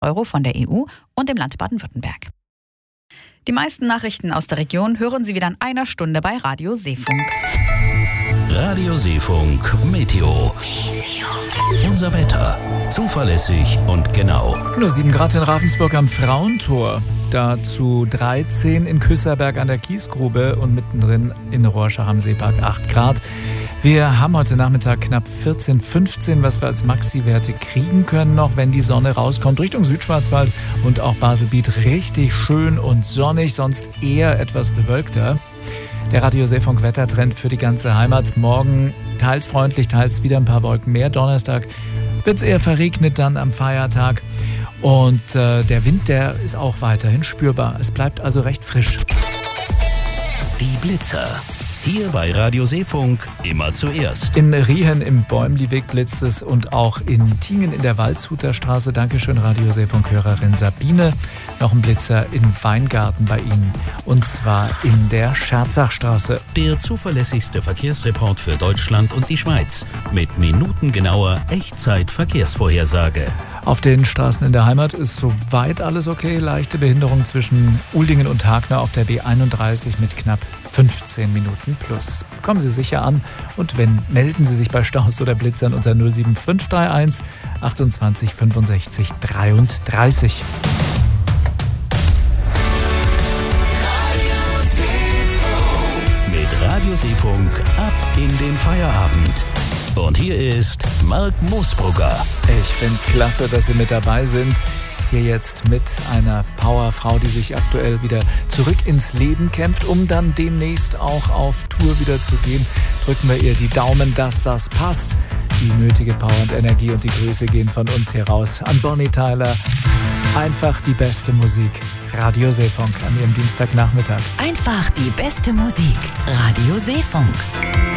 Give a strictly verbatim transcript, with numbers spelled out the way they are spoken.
Euro von der E U und dem Land Baden-Württemberg. Die meisten Nachrichten aus der Region hören Sie wieder in einer Stunde bei Radio Seefunk. Radio Seefunk Meteo. Unser Wetter. Zuverlässig und genau. Nur sieben Grad in Ravensburg am Frauentor. Dazu dreizehn in Küsserberg an der Kiesgrube und mittendrin in Rorschach am Seepark acht Grad. Wir haben heute Nachmittag knapp vierzehn, fünfzehn, was wir als Maxi-Werte kriegen können noch, wenn die Sonne rauskommt. Richtung Südschwarzwald und auch Baselbiet richtig schön und sonnig, sonst eher etwas bewölkter. Der Radio Seefunk Wettertrend für die ganze Heimat. Morgen teils freundlich, teils wieder ein paar Wolken mehr. Donnerstag wird es eher verregnet dann am Feiertag. Und äh, der Wind, der ist auch weiterhin spürbar. Es bleibt also recht frisch. Die Blitzer. Hier bei Radio Seefunk immer zuerst. In Riehen im Bäumliweg blitzt es und auch in Tingen in der Waldshuter Straße. Dankeschön, Radio Seefunk-Hörerin Sabine. Noch ein Blitzer in Weingarten bei Ihnen. Und zwar in der Scherzachstraße. Der zuverlässigste Verkehrsreport für Deutschland und die Schweiz. Mit minutengenauer Echtzeit-Verkehrsvorhersage. Auf den Straßen in der Heimat ist soweit alles okay. Leichte Behinderung zwischen Uldingen und Hagner auf der B einunddreißig mit knapp fünfzehn Minuten plus. Kommen Sie sicher an und wenn, melden Sie sich bei Staus oder Blitzern unter null sieben fünf drei eins achtundzwanzig fünfundsechzig dreiunddreißig. Mit Radio Seefunk ab in den Feierabend. Und hier ist Marc Moosbrugger. Ich find's klasse, dass Sie mit dabei sind. Hier jetzt mit einer Powerfrau, die sich aktuell wieder zurück ins Leben kämpft, um dann demnächst auch auf Tour wieder zu gehen. Drücken wir ihr die Daumen, dass das passt. Die nötige Power und Energie und die Grüße gehen von uns hier raus an Bonnie Tyler. Einfach die beste Musik. Radio Seefunk an Ihrem Dienstagnachmittag. Einfach die beste Musik. Radio Seefunk.